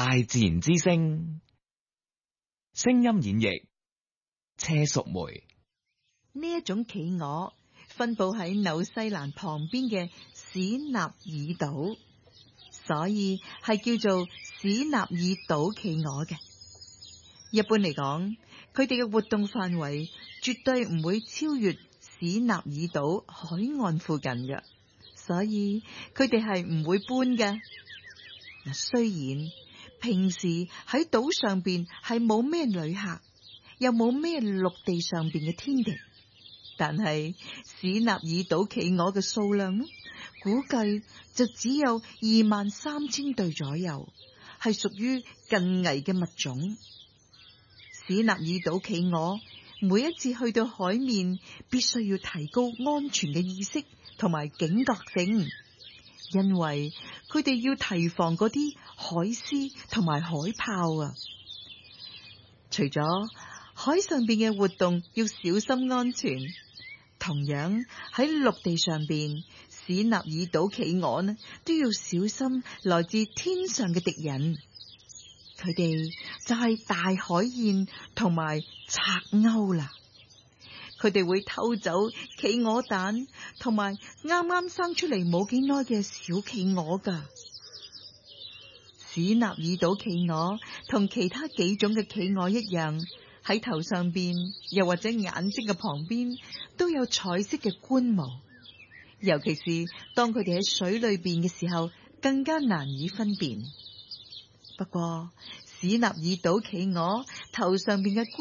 大自然之聲，聲音演繹車淑梅。 呢一種企鵝分布喺紐西蘭旁邊嘅史納爾島，所以係叫做史納爾島企鵝嘅。一般嚟講，佢哋嘅活動範圍絕對唔會超越史納爾島海岸附近嘅，所以佢哋係唔會搬嘅。嗱，雖然平時喺島上邊係冇咩旅客，又冇咩陸地上邊嘅天敵，但係史納爾島企鵝嘅數量呢，估計就只有23,000對左右，係屬於近危嘅物種。史納爾島企鵝每一次去到海面，必須要提高安全嘅意識同埋警覺性，因為佢哋要提防嗰啲海獅同埋海豹啊。除咗海上邊嘅活動要小心安全，同樣喺陸地上邊，史納爾島企鵝呢都要小心來自天上嘅敵人。佢哋就係大海燕同埋賊鷗啦。佢哋會偷走企鵝蛋同埋啱啱生出嚟冇幾耐嘅小企鵝噶。史納爾島企鵝同其他幾種嘅企鵝一樣，喺頭上邊又或者眼睛嘅旁邊都有彩色嘅冠毛，尤其是當佢哋喺水裏邊嘅時候，更加難以分辨。不過史納爾島企鵝頭上邊嘅